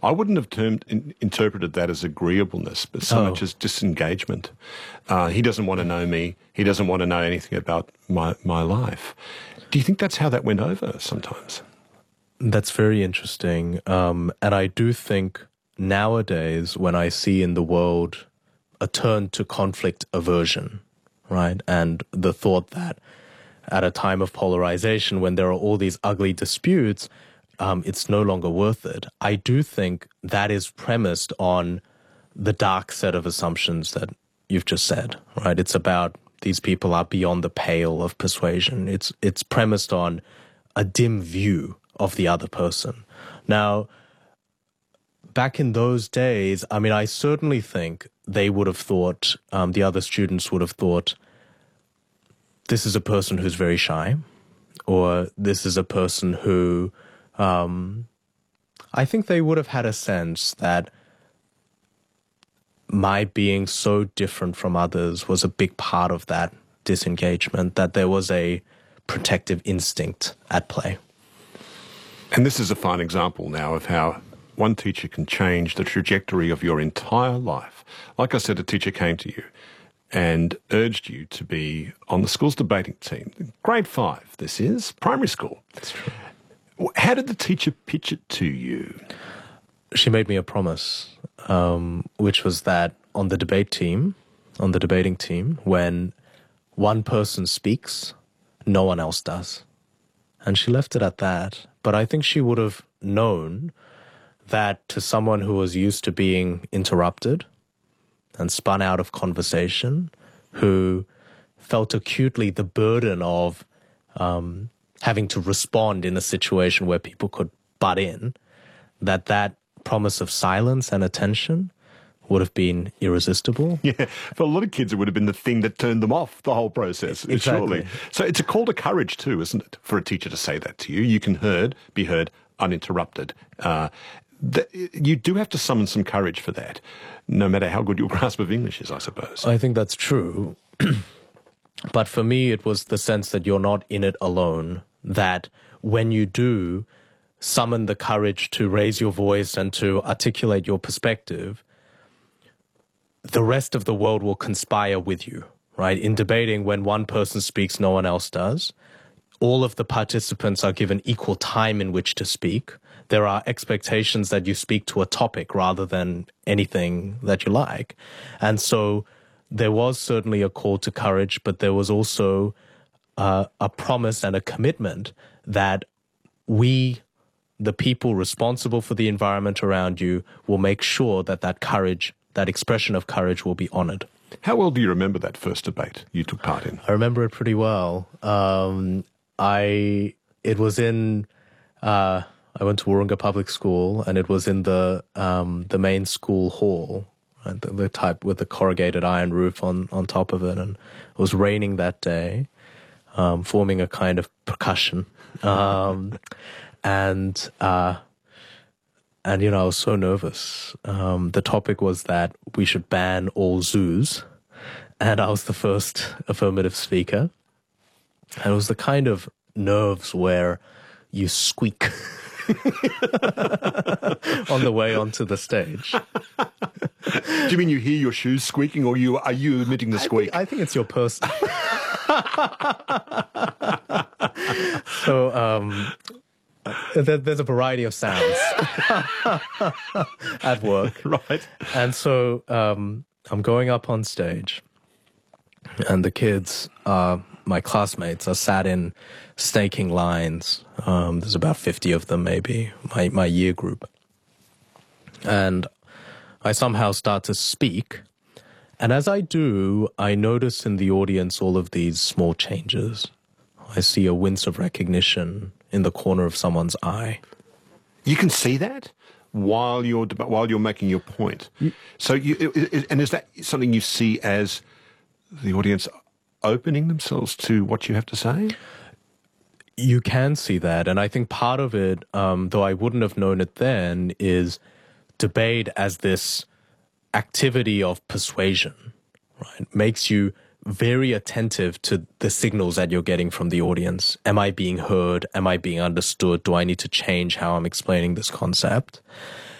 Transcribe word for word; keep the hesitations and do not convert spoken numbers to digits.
I wouldn't have termed, in, interpreted that as agreeableness, but so Oh. much as disengagement. Uh, he doesn't want to know me. He doesn't want to know anything about my, my life. Do you think that's how that went over sometimes? That's very interesting. Um, and I do think nowadays when I see in the world a turn to conflict aversion, right? And the thought that at a time of polarization, when there are all these ugly disputes, um, it's no longer worth it. I do think that is premised on the dark set of assumptions that you've just said, right? It's about these people are beyond the pale of persuasion. It's it's premised on a dim view of the other person. Now, back in those days, I mean, I certainly think they would have thought, um, the other students would have thought, this is a person who's very shy, or this is a person who, um, I think they would have had a sense that my being so different from others was a big part of that disengagement, that there was a protective instinct at play. And this is a fine example now of how one teacher can change the trajectory of your entire life. Like I said, a teacher came to you and urged you to be on the school's debating team. Grade five, this is, primary school. That's true. How did the teacher pitch it to you? She made me a promise, um, which was that on the debate team, on the debating team, when one person speaks, no one else does. And she left it at that. But I think she would have known that to someone who was used to being interrupted and spun out of conversation, who felt acutely the burden of um, having to respond in a situation where people could butt in, that that promise of silence and attention would have been irresistible. Yeah, for a lot of kids, it would have been the thing that turned them off the whole process, Exactly. surely. So it's a call to courage too, isn't it, for a teacher to say that to you? You can heard, be heard uninterrupted. Uh, the, you do have to summon some courage for that, no matter how good your grasp of English is, I suppose. I think that's true. But for me, it was the sense that you're not in it alone, that when you do summon the courage to raise your voice and to articulate your perspective, the rest of the world will conspire with you, right? In debating, when one person speaks, no one else does. All of the participants are given equal time in which to speak. There are expectations that you speak to a topic rather than anything that you like. And so there was certainly a call to courage, but there was also uh, a promise and a commitment that we, the people responsible for the environment around you, will make sure that that courage, that expression of courage, will be honored. How well do you remember that first debate you took part in? I remember it pretty well. Um, I it was in uh, I went to Warringah Public School, and it was in the um, the main school hall, right? the, the type with the corrugated iron roof on on top of it, and it was raining that day, um, forming a kind of percussion, um, and. Uh, And, you know, I was so nervous. Um, the topic was that we should ban all zoos. And I was the first affirmative speaker. And it was the kind of nerves where you squeak on the way onto the stage. Do you mean you hear your shoes squeaking, or you are you emitting the squeak? I think, I think it's your person. So, um... there's a variety of sounds at work. Right. And so um, I'm going up on stage, and the kids, uh, my classmates, are sat in snaking lines. Um, there's about fifty of them, maybe, my, my year group. And I somehow start to speak. And as I do, I notice in the audience all of these small changes. I see a wince of recognition in the corner of someone's eye. You can see that while you're deba- while you're making your point. You, so, you i- i- and is that something you see as the audience opening themselves to what you have to say? You can see that, and I think part of it, um, though I wouldn't have known it then, is debate as this activity of persuasion, right? Makes you very attentive to the signals that you're getting from the audience. Am I being heard? Am I being understood? Do I need to change how I'm explaining this concept?